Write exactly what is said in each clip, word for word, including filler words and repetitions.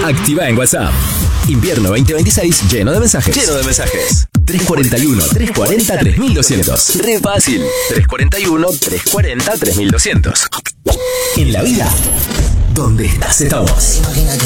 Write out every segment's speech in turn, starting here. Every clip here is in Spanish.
Activa en WhatsApp. Invierno veinte veintiséis lleno de mensajes. Lleno de mensajes. tres cuarenta y uno, tres cuarenta, tres mil doscientos. Re fácil. tres cuarenta y uno, tres cuarenta, tres mil doscientos. En la vida, ¿dónde estás? Estamos.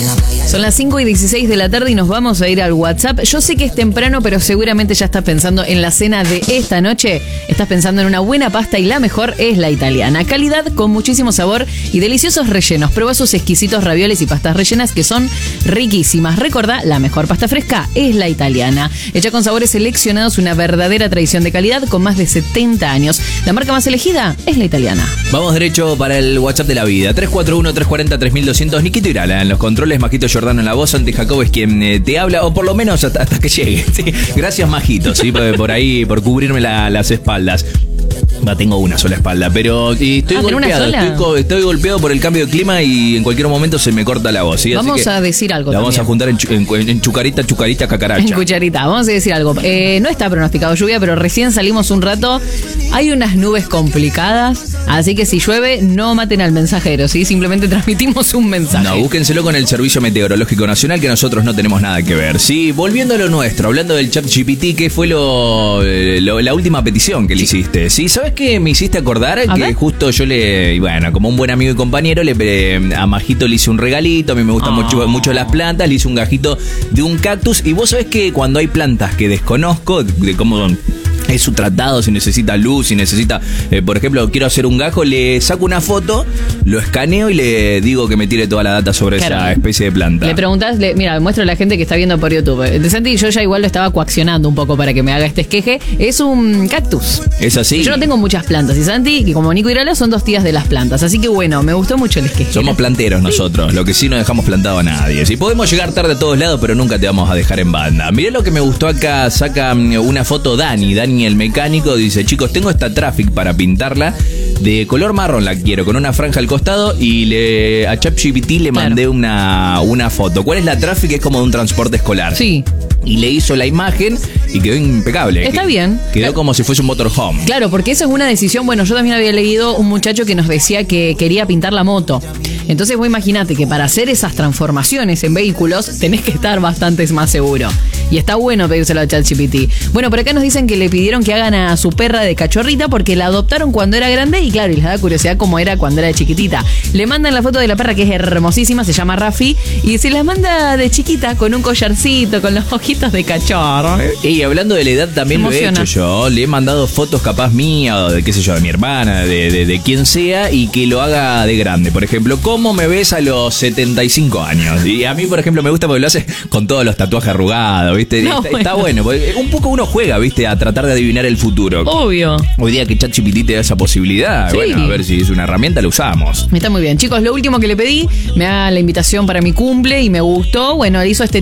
Son las cinco y dieciséis de la tarde y nos vamos a ir al WhatsApp. Yo sé que es temprano, pero seguramente ya estás pensando en la cena de esta noche. Estás pensando en una buena pasta y la mejor es la italiana. Calidad con muchísimo sabor y deliciosos rellenos. Prueba sus exquisitos ravioles y pastas rellenas que son riquísimas. Recordá, la mejor pasta fresca es la italiana. Hecha con sabores seleccionados, una verdadera tradición de calidad con más de setenta años. La marca más elegida es la italiana. Vamos derecho para el WhatsApp de la vida. tres cuatro uno, tres cuarenta, tres mil doscientos. Nikito Irala en los controles, Majito Giordano en la voz, Santi Jacobo es quien eh, te habla, o por lo menos hasta, hasta que llegue. ¿Sí? Gracias, Majito, ¿sí? por, por ahí, por cubrirme la, las espaldas. Va, tengo una sola espalda, pero y estoy Ah, golpeado, estoy, estoy golpeado por el cambio de clima y en cualquier momento se me corta la voz. ¿sí? Vamos Así a decir algo La vamos también. a juntar en, en, en chucarita, chucarita, cacaracha. En cucharita, vamos a decir algo. Eh, no está pronosticado lluvia, pero recién salimos un rato. Hay unas nubes complicadas, así que si llueve, no maten al mensajero, ¿sí? Simplemente transmitimos un mensaje. No, búsquenselo con el Servicio Meteorológico Nacional, que nosotros no tenemos nada que ver. Sí, volviendo a lo nuestro, hablando del ChatGPT, ¿qué fue lo, lo, la última petición que le hiciste? Sí, ¿sabes qué me hiciste acordar? A Que ver. justo yo le, y bueno, como un buen amigo y compañero, le eh, a Majito le hice un regalito, a mí me gustan Oh. mucho, mucho las plantas, le hice un gajito de un cactus, y vos sabés que cuando hay plantas que desconozco, de cómo es su tratado, si necesita luz, si necesita, eh, por ejemplo, quiero hacer un gajo, le saco una foto, lo escaneo y le digo que me tire toda la data sobre Claro. esa especie de planta. Le preguntás, le, mira, muestro a la gente que está viendo por YouTube. De Santi, yo ya igual lo estaba coaccionando un poco para que me haga este esqueje. Es un cactus. ¿Es así? Yo no tengo muchas plantas. Y Santi, que como Nico Irala, son dos tías de las plantas. Así que bueno, me gustó mucho el esqueje. Somos planteros nosotros, lo que sí no dejamos plantado a nadie. Si podemos llegar tarde a todos lados, pero nunca te vamos a dejar en banda. Mirá lo que me gustó acá, saca mm, una foto Dani, Dani el mecánico, dice, chicos, tengo esta Traffic para pintarla, de color marrón la quiero, con una franja al costado, y le a ChatGPT le Claro. mandé una, una foto. ¿Cuál es la Traffic? Es como de un transporte escolar. Sí. Y le hizo la imagen y quedó impecable. Está Que- bien. Quedó Claro. como si fuese un motorhome. Claro, porque esa es una decisión. Bueno, yo también había leído un muchacho que nos decía que quería pintar la moto. Entonces vos imaginate que para hacer esas transformaciones en vehículos tenés que estar bastante más seguro. Y está bueno pedírselo a ChatGPT. Bueno, por acá nos dicen que le pidieron que hagan a su perra de cachorrita porque la adoptaron cuando era grande y claro, y les da curiosidad cómo era cuando era chiquitita. Le mandan la foto de la perra que es hermosísima, se llama Rafi, y se la manda de chiquita con un collarcito, con los ojitos de cachorro. Y hablando de la edad, también lo he Emociona. hecho yo. Le he mandado fotos capaz mía, o de qué sé yo, de mi hermana, de, de, de quien sea, y que lo haga de grande. Por ejemplo, ¿cómo me ves a los setenta y cinco años? Y a mí, por ejemplo, me gusta porque lo hace con todos los tatuajes arrugados, ¿viste? No, está, está bueno, porque un poco uno juega, ¿viste? A tratar de adivinar el futuro. Obvio. Hoy día que ChatGPT te da esa posibilidad, Sí. bueno, a ver si es una herramienta, la usamos. Está muy bien. Chicos, lo último que le pedí, me da la invitación para mi cumple y me gustó. Bueno, hizo este